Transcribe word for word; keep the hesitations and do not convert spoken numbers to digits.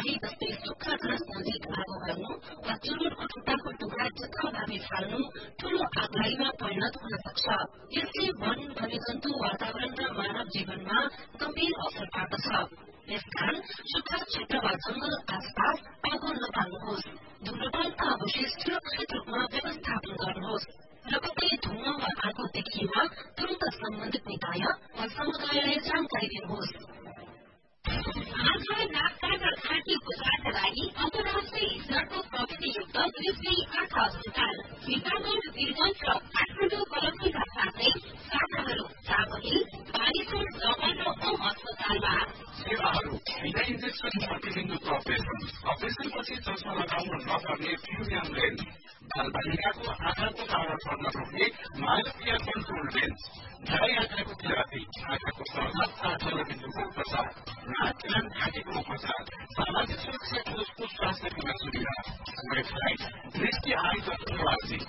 बाली जस्तै सुक्खाग्रस्त नजिक आगो गर्नु वा चुरोटको टुक्राको टुक्रा जथाभावी फाल्नु ठूलो आगलागीमा परिणत हुन सक्छ। यसले वन, वन्यजन्तु, वातावरण र मानव जीवनमा गम्भीर असर पार्दछ। यसकारण सुक्खा क्षेत्र वा जंगल आसपास आगो नबाल्नुहोस्। धुम्रपानका अवशेष सुरक्षित रूपमा व्यवस्थापन गर्नुहोस् र कतै धुम्म वा आगो देखिएमा तुरन्त सम्बन्धित निकाय वा समुदायलाई जानकारी दिनुहोस्। आँखा, नाक, कान र खाँटी उपचारका लागि अन्तर्राष्ट्रिय स्तरको प्रविधियुक्त दृष्टि आँखा अस्पताल वीरगंज वीरगंज र काठमाडौँ कलकत्ताका साथै शाखाहरू चापहिल, बानेश्वर, दमन र ओम अस्पतालमा। सेवाहरू बिना इन्जेक्सन मल्टिलिङ्गुल अपरेसन, अपरेसनपछि चस्मा लगाउन नपर्ने फ्युरियन लेन्स, बालबालिकाको आँखाको पावर पर्न रोक्ने मायोपिया कन्ट्रोल लेन्स, ढाई आँखाको थेरापी, आँखाको सर्जन आधार बिन्दुको उपचार, नाक कान घाँटीको उपचार, सामाजिक सुरक्षा कोषको स्वास्थ्य बीमा सुविधा, वेबसाइट दृष्टि आई डट ओआरजी।